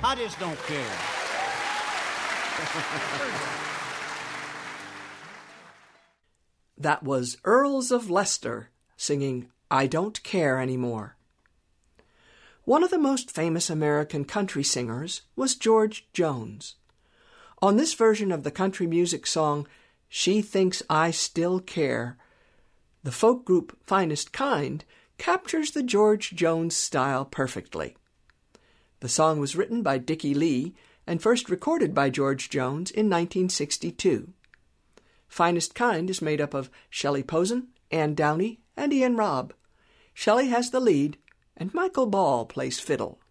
I just don't care. That was Earls of Leicester singing I Don't Care Anymore. One of the most famous American country singers was George Jones. On this version of the country music song, She Thinks I Still Care, the folk group Finest Kind captures the George Jones style perfectly. The song was written by Dickie Lee and first recorded by George Jones in 1962. Finest Kind is made up of Shelley Posen, Ann Downey, and Ian Robb. Shelley has the lead, and Michael Ball plays fiddle.